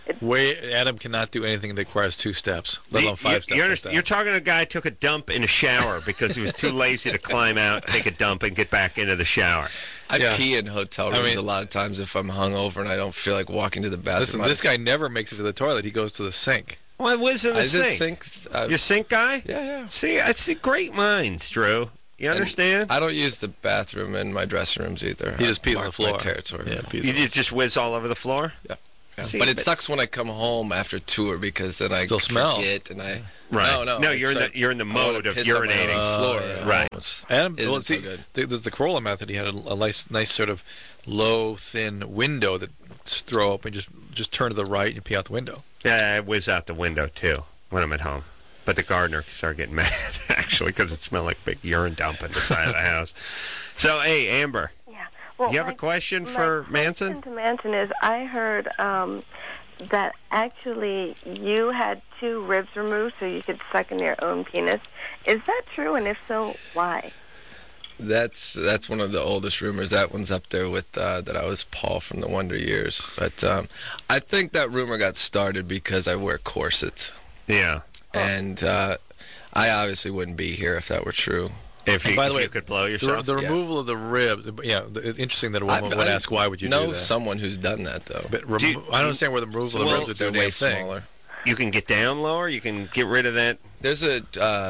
Adam cannot do anything that requires 2 steps, let alone 5 steps. You're talking to a guy who took a dump in a shower because he was too lazy to climb out, take a dump, and get back into the shower. I pee in hotel rooms a lot of times if I'm hungover and I don't feel like walking to the bathroom. Listen, this guy never makes it to the toilet. He goes to the sink. Well, what's in the sink? Your sink guy? Yeah. See, I see great minds, Drew. You understand? And I don't use the bathroom in my dressing rooms either. He just pees on the floor. My territory. Yeah, you just whiz all over the floor? Yeah. See, but it sucks when I come home after tour because then I still smell. Forget and I. Right. No, you're in the mode of urinating. Floor. Right. Adam, so good. There's the Corolla method. He had a nice sort of low, thin window that throw open, just turn to the right and pee out the window. Yeah, I whiz out the window too when I'm at home. But the gardener started getting mad, actually, because it smelled like a big urine dump on the side of the house. So, hey, Amber. Yeah. Well, you have a question for Manson? My question to Manson is, I heard that actually you had 2 ribs removed so you could suck in your own penis. Is that true? And if so, why? That's one of the oldest rumors. That one's up there with that I was Paul from the Wonder Years. But I think that rumor got started because I wear corsets. Yeah. And I obviously wouldn't be here if that were true. If you could blow yourself? The removal of the rib, interesting that a woman would ask, why would you do that? I know someone who's done that, though. But I don't understand where the removal of the ribs would do way thing. smaller. You can get down lower? You can get rid of that? There's a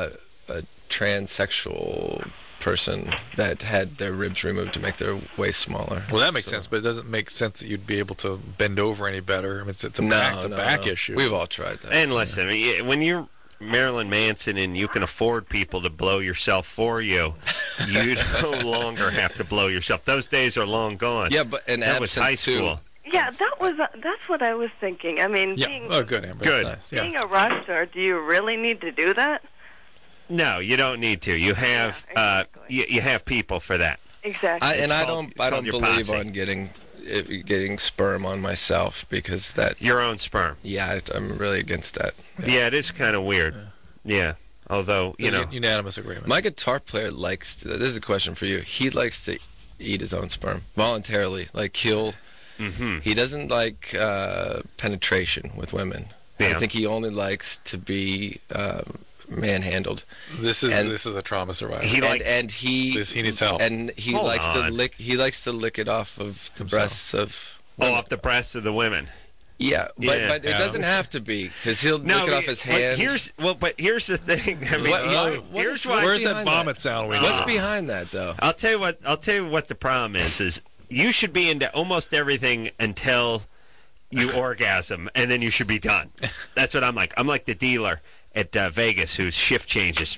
transsexual person that had their ribs removed to make their waist smaller. Well, that makes sense, but it doesn't make sense that you'd be able to bend over any better. I mean, it's a back issue. We've all tried that. And listen, when you're Marilyn Manson and you can afford people to blow yourself for you, you no longer have to blow yourself. Those days are long gone. Yeah, but that was high school. Yeah, that's what I was thinking. I mean, good, Amber. Good. Nice. Being a rock star, do you really need to do that? No, you don't need to. You have you have people for that. Exactly. I don't believe on getting sperm on myself because that your own sperm. Yeah, I'm really against that. Yeah, it is kind of weird. Yeah. Although, unanimous agreement. My guitar player likes to, this is a question for you. He likes to eat his own sperm voluntarily. Like he doesn't like penetration with women. Yeah. I think he only likes to be manhandled. This is a trauma survivor. He needs help. And he likes to lick it off of the breasts of women. Off the breasts of the women. Yeah, but it doesn't have to be because he'll lick it off his hand. But here's the thing. I mean, where's that vomit sound? What's behind that, though? I'll tell you what the problem is you should be into almost everything until you orgasm, and then you should be done. That's what I'm like. I'm like the dealer at Vegas whose shift changes.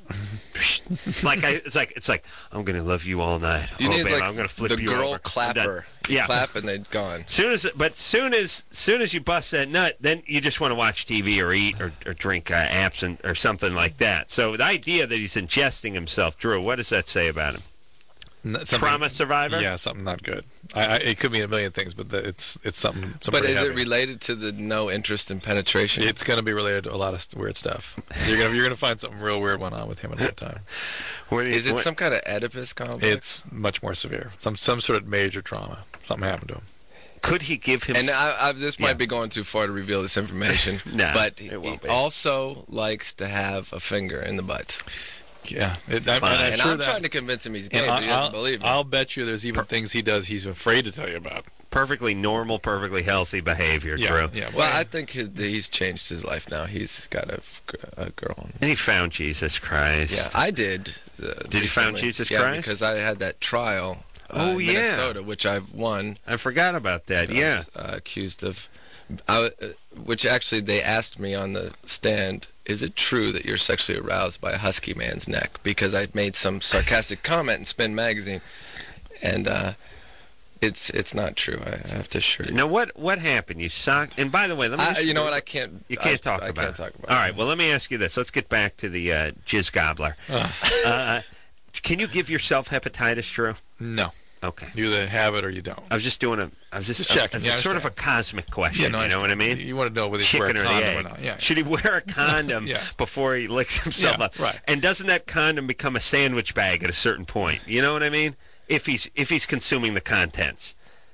It's like I'm gonna love you all night. You need babe, like I'm gonna flip you over. The girl clapper. You clap and they're gone. Soon as you bust that nut, then you just want to watch TV or eat or drink absinthe or something like that. So the idea that he's ingesting himself, Drew, what does that say about him? Trauma survivor? Yeah, something not good. It could mean a million things, but it's something. But is it related to the no interest in penetration? It's going to be related to a lot of weird stuff. You're gonna find something real weird went on with him at one time. Is it some kind of Oedipus complex? It's much more severe. Some sort of major trauma. Something happened to him. Could he give him? And this might be going too far to reveal this information. No, but he also likes to have a finger in the butt. Yeah, I'm trying to convince him he's gay, but he doesn't believe me. I'll bet you there's even things he does he's afraid to tell you about. Perfectly normal, perfecly healthy behavior, Drew. Yeah. Well, I think he's changed his life now. He's got a girl. And he found Jesus Christ. Yeah, I did. Did you found Jesus Christ? Yeah, because I had that trial in Minnesota, which I've won. I forgot about that, I was, accused of... which actually they asked me on the stand, is it true that you're sexually aroused by a husky man's neck? Because I made some sarcastic comment in Spin magazine, and it's not true. I have to assure you. Now, what happened? You socked. And by the way, let me. You know what? I can't. You can't talk about. I can't talk about. All right. Well, let me ask you this. Let's get back to the jizz gobbler. Can you give yourself hepatitis, Drew? No. Okay. You either have it or you don't. I was just doing just checking. It's sort of a cosmic question. Yeah, you know what I mean? You want to know whether he wears a condom or not. Yeah. Should he wear a condom before he licks himself up? Right. And doesn't that condom become a sandwich bag at a certain point? You know what I mean? If he's consuming the contents.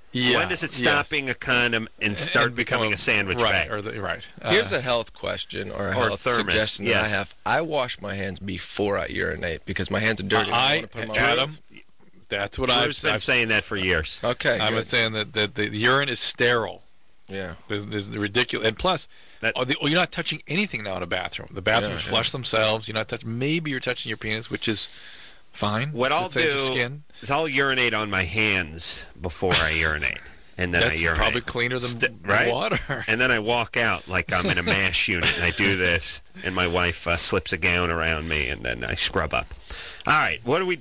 Yeah, when does it stop being a condom and start becoming a sandwich bag? Right. Here's a health question or a health thermos, suggestion that I have. I wash my hands before I urinate because my hands are dirty. Adam, that's what I've been saying that for years. Okay, I've been saying that the urine is sterile. Yeah. There's the ridiculous, and plus, you're not touching anything now in a bathroom. The bathrooms flush themselves. You're not touching. Maybe you're touching your penis, which is fine. What I'll do is I'll urinate on my hands before I urinate. And then That's I urinate. probably cleaner than water. And then I walk out like I'm in a MASH unit, and I do this, and my wife slips a gown around me, and then I scrub up. All right, what do we do?